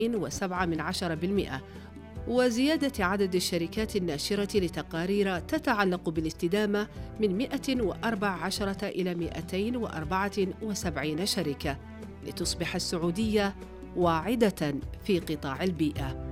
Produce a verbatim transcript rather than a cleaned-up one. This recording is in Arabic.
وسبعة من عشرة بالمئة، وزيادة عدد الشركات الناشرة لتقارير تتعلق بالاستدامة من مئة وأربع عشرة إلى مئتين وأربعة وسبعين شركة، لتصبح السعودية واعدة في قطاع البيئة.